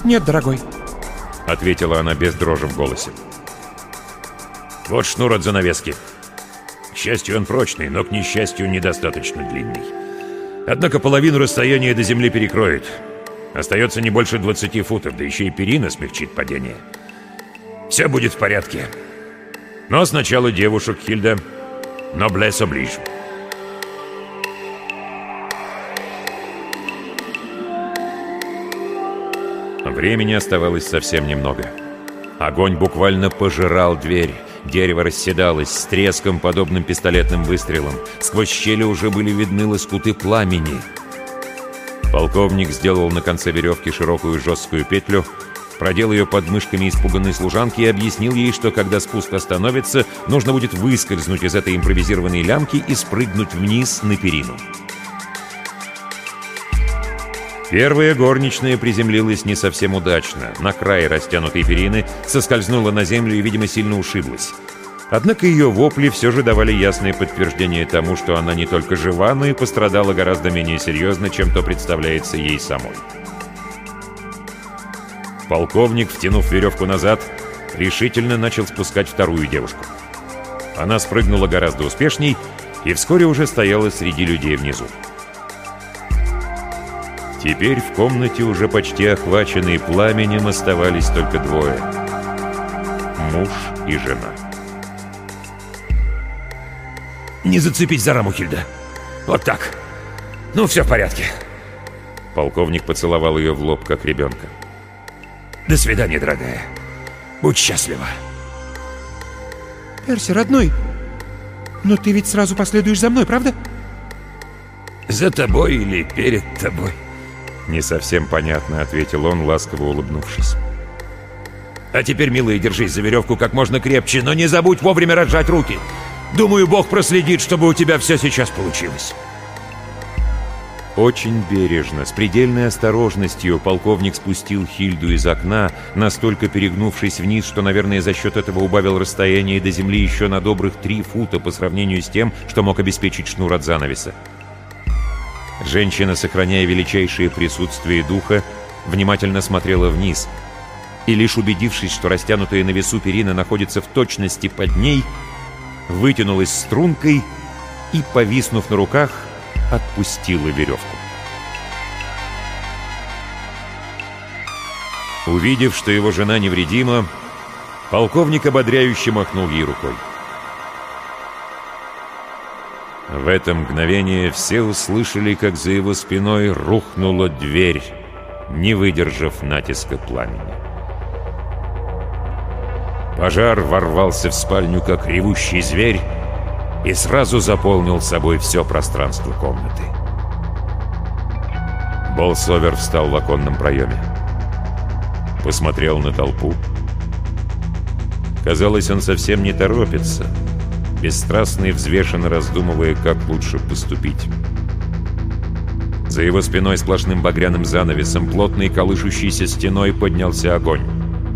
нет, дорогой», — ответила она без дрожи в голосе. «Вот шнур от занавески. К счастью, он прочный, но, к несчастью, недостаточно длинный. Однако половину расстояния до земли перекроет. Остается не больше 20 футов, да еще и перина смягчит падение. Все будет в порядке. Но сначала девушек, Хильда. Ноблес оближ». Времени оставалось совсем немного. Огонь буквально пожирал дверь. Дерево расседалось с треском, подобным пистолетным выстрелам. Сквозь щели уже были видны лоскуты пламени. Полковник сделал на конце веревки широкую жесткую петлю, продел ее под мышками испуганной служанки и объяснил ей, что когда спуск остановится, нужно будет выскользнуть из этой импровизированной лямки и спрыгнуть вниз на перину. Первая горничная приземлилась не совсем удачно. На край растянутой перины соскользнула на землю и, видимо, сильно ушиблась. Однако ее вопли все же давали ясное подтверждение тому, что она не только жива, но и пострадала гораздо менее серьезно, чем то представляется ей самой. Полковник, втянув веревку назад, решительно начал спускать вторую девушку. Она спрыгнула гораздо успешней и вскоре уже стояла среди людей внизу. Теперь в комнате, уже почти охваченной пламенем, оставались только двое — муж и жена. «Не зацепить за раму, Хильда. Вот так. Ну, все в порядке». Полковник поцеловал ее в лоб, как ребенка. «До свидания, дорогая. Будь счастлива». «Перси, родной, но ты ведь сразу последуешь за мной, правда?» «За тобой или перед тобой?» Не совсем понятно, — ответил он, ласково улыбнувшись. «А теперь, милая, держись за веревку как можно крепче, но не забудь вовремя разжать руки. Думаю, Бог проследит, чтобы у тебя все сейчас получилось». Очень бережно, с предельной осторожностью полковник спустил Хильду из окна, настолько перегнувшись вниз, что, наверное, за счет этого убавил расстояние до земли еще на добрых 3 фута по сравнению с тем, что мог обеспечить шнур от занавеса. Женщина, сохраняя величайшее присутствие духа, внимательно смотрела вниз, и лишь убедившись, что растянутая на весу перина находится в точности под ней, вытянулась стрункой и, повиснув на руках, отпустила веревку. Увидев, что его жена невредима, полковник ободряюще махнул ей рукой. В это мгновение все услышали, как за его спиной рухнула дверь, не выдержав натиска пламени. Пожар ворвался в спальню, как ревущий зверь, и сразу заполнил собой все пространство комнаты. Болсовер встал в оконном проеме. Посмотрел на толпу. Казалось, он совсем не торопится, бесстрастно и взвешенно раздумывая, как лучше поступить. За его спиной сплошным багряным занавесом, плотной колышущейся стеной, поднялся огонь.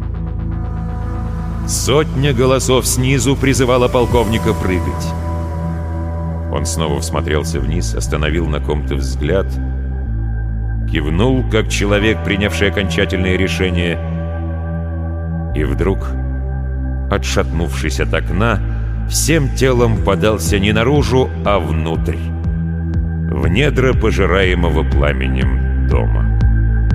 Сотня голосов снизу призывала полковника прыгать. Он снова всмотрелся вниз, остановил на ком-то взгляд, кивнул, как человек, принявший окончательное решение, и вдруг, отшатнувшись от окна, всем телом подался не наружу, а внутрь, в недра пожираемого пламенем дома.